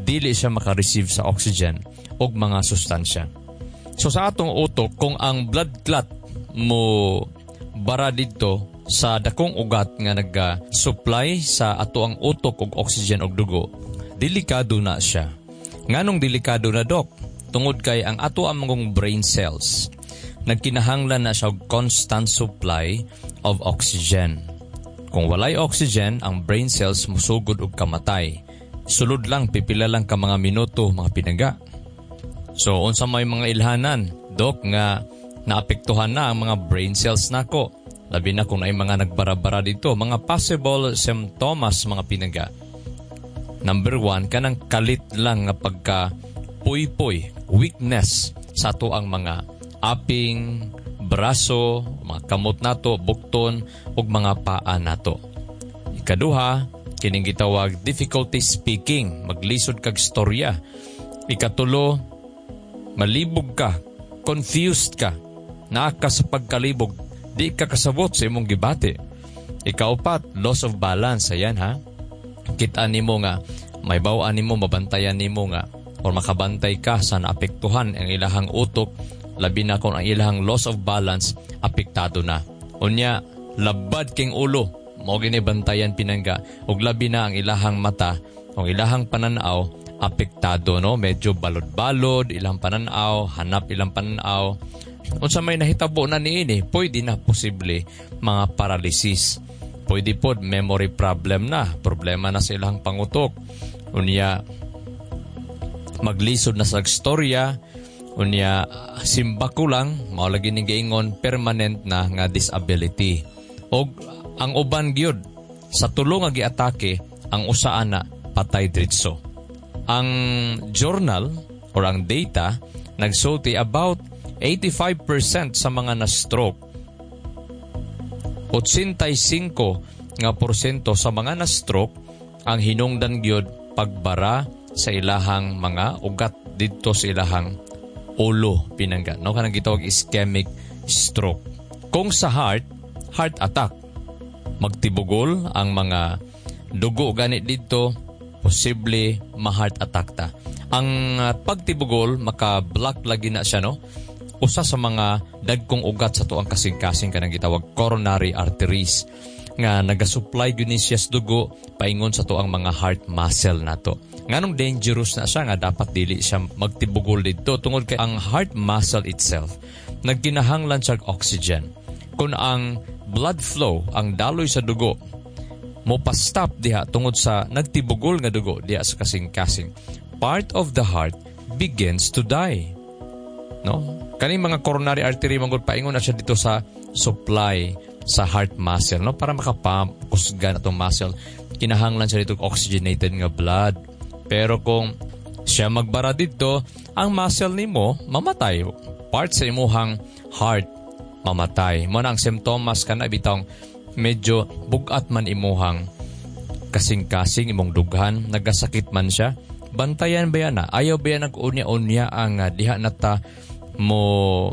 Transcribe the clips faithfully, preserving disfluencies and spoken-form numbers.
dili siya makareceive sa oxygen o mga sustansya. So sa atong utok, kung ang blood clot mo bara dito sa dakong ugat nga nag-supply sa ato ang utok og oxygen og dugo, delikado na siya. Nganong delikado na, Dok? Tungod kay ang ato ang mga brain cells, nagkinahanglan na siya og constant supply of oxygen. Kung walay oxygen, ang brain cells musugod og kamatay. Sulod lang, pipila lang ka mga minuto, mga pinaga. So, unsa may mga ilhanan, Dok, nga naapektuhan na ang mga brain cells nako. Labi na kung ay mga nagbara-bara dito, mga possible symptoms, mga pinaga. Number one, kanang kalit lang nga pagka puy-puy, weakness sa ato ang mga aping, braso, mga kamot nato, bukton, ug mga paa nato. Ikaduha, kining gitawag difficulty speaking, maglisod kag storya. Ikatulo, malibog ka, confused ka, naa ka sa pagkalibog, di ka kasabot sa imong gibati. Ikaupat, loss of balance. Ayan ha, kita nimo nga, may bawaan nimo, mabantayan nimo nga, o makabantay ka sa naapektuhan ang ilahang utok, labi na kung ang ilahang loss of balance, apektado na. Unya, labad king ulo, mo ginibantayan pinangga, ug labi na ang ilahang mata, o ilahang pananaw, apektado, no? Medyo balod-balod, ilang pananaw, hanap ilang pananaw. Unsa may nahitabo na niini, pwede na posible mga paralysis. Pwede pod memory problem na, problema na sa ilang pangutok. Unya, maglisod na sa storya, unya simba ko lang, maulagi ni gaingon permanent na nga disability. O ang uban gyud sa tulo nga giatake, ang usa ana patay diretso. Ang journal or ang data nagsulti about eighty-five percent sa mga na-stroke, eighty-five nga porsyento sa mga na-stroke ang hinungdan gyud pagbara sa ilahang mga ugat dito sa ilahang ulo pinangga, no? Kanang gitawag ischemic stroke. Kung sa heart, heart attack, magtibugol ang mga dugo ganit dito, posible ma-heart attack ta. Ang uh, pagtibugol, maka-block lagi na siya, no? Usa sa mga dagkong ugat sa tuang kasing-kasing kanang gitawag coronary arteries nga nagasupply gyud siya sa dugo paingon sa tuang mga heart muscle nato. Nganong dangerous na siya nga dapat dili siya magtibugol dito tungod kay ang heart muscle itself nagkinahanglan siya oxygen. Kung ang blood flow, ang daloy sa dugo mo pa-stop diha tungod sa nagtibugol nga dugo diha sa kasing-kasing, part of the heart begins to die. No? Kaning mga coronary artery manggod paingon na siya dito sa supply sa heart muscle, no? Para makapakusgan atong muscle, kinahanglan siya dito oxygenated nga blood. Pero kung siya magbara dito, ang muscle nimo mamatay. Part sa imuhang heart mamatay. Mo na ang symptoms kana bitong medyo bugat man imuhang kasing-kasing imong dughan, nagasakit man siya. Bantayan ba yan na? Ayaw ba yan nag-unya-unya ang uh, diha nata mo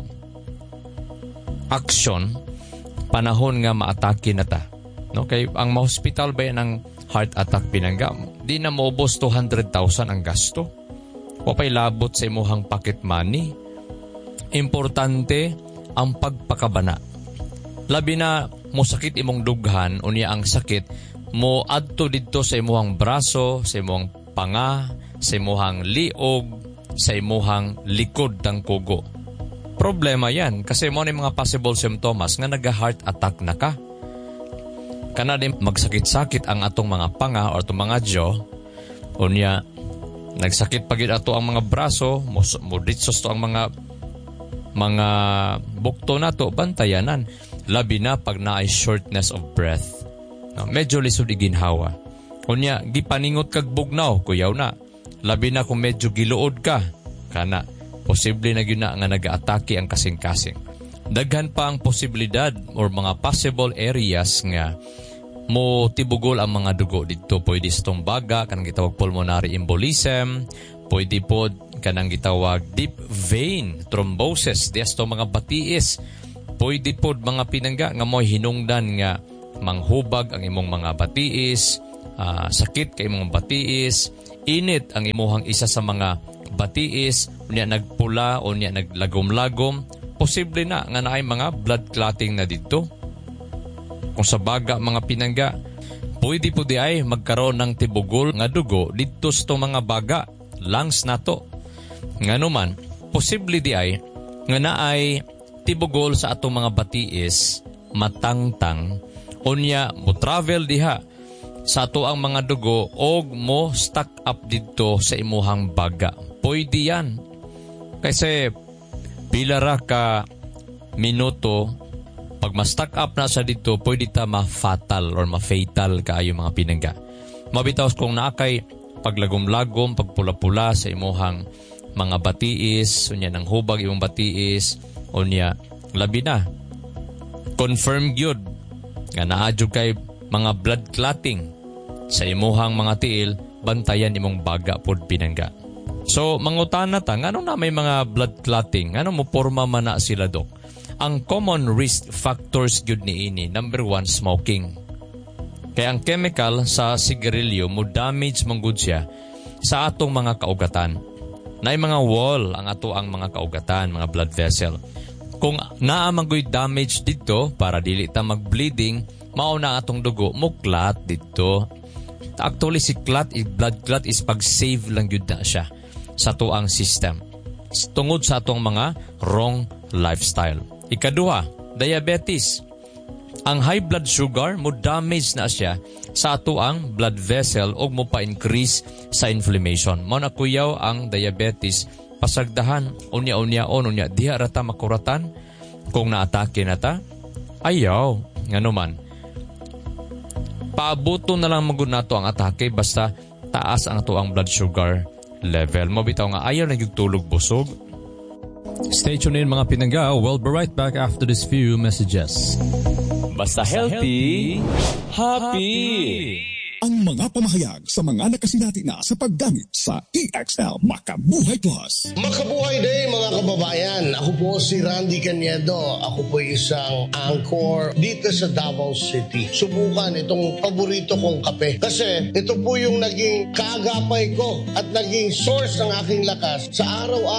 action panahon nga maatake na ta, no? Kay ang ma-hospital ba yan ng heart attack pinangga, di na maubos two hundred thousand ang gasto. Wapay labot sa imuhang pocket money. Importante ang pagpakabana. Labi na mo sakit imong dughan, unya ang sakit mo adto didto sa imuhang braso, sa imuhang panga, sa imuhang liog, sa imuhang likod ng kugo. Problema yan kasi mo na mga possible symptoms nga nag-heart attack na ka. Kana din magsakit-sakit ang atong mga panga or atong mga jaw. Unya, nagsakit pagid ato ang mga braso, muditsos to ang mga mga bukto nato, bantayanan. Labi na pag naay shortness of breath. No, medyo lisod iginhawa. Unya, gipaningot kag bugnaw, kuyaw na. Labi na kung medyo giluod ka, kana, posible na yun na nga nag-atake ang kasing-kasing. Daghan pa ang posibilidad or mga possible areas nga mo tibugol ang mga dugo dito. Pwede sa itong baga, kanang gitawag pulmonary embolism, pwede po kanang gitawag deep vein thrombosis, di sa mga batiis. Pwede po mga pinangga nga mo hinungdan nga manghubag ang imong mga batiis, uh, sakit kay imong batiis, init ang imuhang isa sa mga batiis, unya nagpula o unya naglagom-lagom, posible na nga naay mga blood clotting na dito. Kung sa baga mga pinangga, pwede po di ay magkaroon ng tibugol nga dugo dito sa mga baga, lungs nato. Nga naman, posible di ay nga naay tibugol sa atong mga batiis, matangtang, unya mo travel diha sa ato ang mga dugo o mo stock up dito sa imuhang baga. Pwede yan. Kasi pila ra ka minuto, pag ma-stock up na sa dito, pwede ta ma-fatal or ma-fatal kaayo mga pinangga. Mabitaw kung naakay paglagom-lagom, pagpula-pula sa imuhang mga batiis, unya ng hubag imong batiis, unya labi na. Confirm gyud nga naadyo kay mga blood clotting sa imuhang mga tiil, bantayan imong baga pod pinangga. So, mangutana ta, ngano na may mga blood clotting? Ngano mo porma man na sila, Dok? Ang common risk factors gyud ni ini, number one, smoking. Kaya ang chemical sa sigarilyo mo damage manggod siya sa atong mga kaugatan. Naay mga wall ang ato ang mga kaugatan, mga blood vessel. Kung naamanggoy damage dito, para dili ta mag-bleeding, mauna ang atong dugo, muklat dito. Actually, si clot, blood clot is pag-save lang yun na siya sa tuang system. Tungod sa atong mga wrong lifestyle. Ikaduha, diabetes. Ang high blood sugar mo damage na siya sa atuang blood vessel o mo pa-increase sa inflammation. Mao na kuyaw ang diabetes, pasagdahan, unya-unya-on, unya, diha rata makuratan kung naatake na ta. Ayaw, nga naman. Paabuto na lang magud nato ang atake basta taas ang ato ang blood sugar level. Mabitaw nga ayaw nagtulog busog. Stay tuned in mga pinangga. We'll be right back after these few messages. Basta healthy, happy! Ang mga pamahayag sa mga nakasinati na sa paggamit sa E X L Makabuhay Plus. Makabuhay Day mga kababayan. Ako po si Randy Caniedo. Ako po isang anchor dito sa Davao City. Subukan itong paborito kong kape. Kasi ito po yung naging kaagapay ko at naging source ng aking lakas sa araw-araw